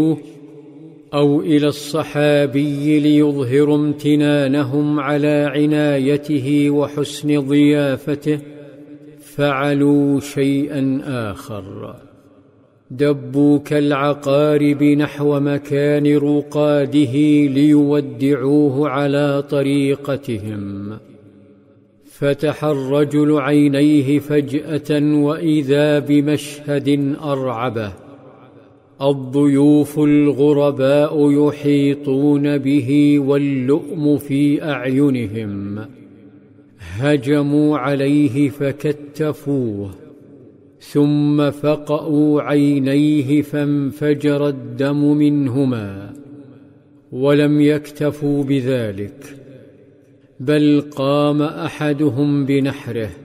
أو إلى الصحابي ليظهروا امتنانهم على عنايته وحسن ضيافته، فعلوا شيئا آخر: دبوا كالعقارب نحو مكان رقاده ليودعوه على طريقتهم. فتح الرجل عينيه فجأة وإذا بمشهد أرعبه: الضيوف الغرباء يحيطون به واللؤم في أعينهم، هجموا عليه فكتفوه، ثم فقأوا عينيه فانفجر الدم منهما. ولم يكتفوا بذلك، بل قام أحدهم بنحره